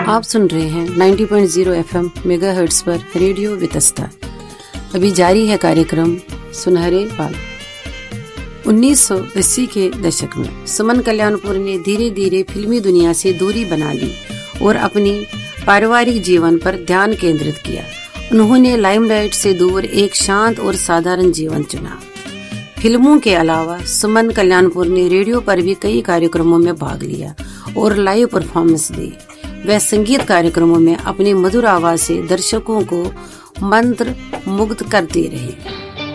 आप सुन रहे हैं 90.0 FM मेगाहर्ट्ज पर रेडियो वितस्ता। अभी जारी है कार्यक्रम सुनहरे पल। 1980 के दशक में सुमन कल्याणपुर ने धीरे धीरे फिल्मी दुनिया से दूरी बना ली और अपनी पारिवारिक जीवन पर ध्यान केंद्रित किया। उन्होंने लाइमलाइट से दूर एक शांत और साधारण जीवन चुना। फिल्मों के अलावा सुमन कल्याणपुर ने रेडियो पर भी कई कार्यक्रमों में भाग लिया और लाइव परफॉर्मेंस दी। वह संगीत कार्यक्रमों में अपनी मधुर आवाज से दर्शकों को मंत्र मुग्ध करती रही।